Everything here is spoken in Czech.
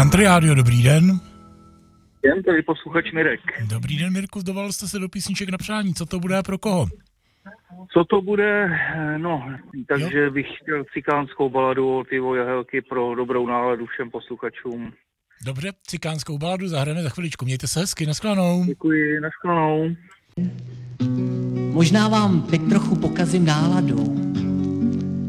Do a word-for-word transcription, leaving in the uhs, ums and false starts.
Country Radio, dobrý den. Jen tady posluchač Mirek. Dobrý den, Mirku, dovolil jste se do písniček na přání. Co to bude a pro koho? Co to bude? No, takže jo? bych chtěl cikánskou baladu od Ivo Jahelky pro dobrou náladu všem posluchačům. Dobře, cikánskou baladu zahrajeme za chviličku. Mějte se hezky, nashledanou. Děkuji, nashledanou. Možná vám teď trochu pokazím náladu.